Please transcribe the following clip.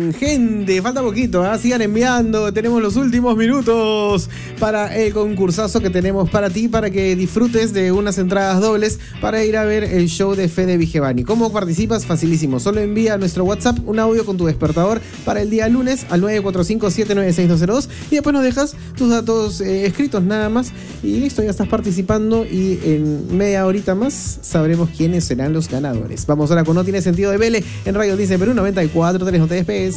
Gente, falta poquito, sigan enviando. Tenemos los últimos minutos para el concursazo que tenemos para ti, para que disfrutes de unas entradas dobles para ir a ver el show de Fede Vigevani. ¿Cómo participas? Facilísimo. Solo envía a nuestro WhatsApp un audio con tu despertador para el día lunes al 945-796-202 y después nos dejas tus datos escritos nada más y listo, ya estás participando y en media horita más sabremos quiénes serán los ganadores. Vamos ahora con No Tiene Sentido de Vélez en Radio Disney Perú 94.3. No te despegues.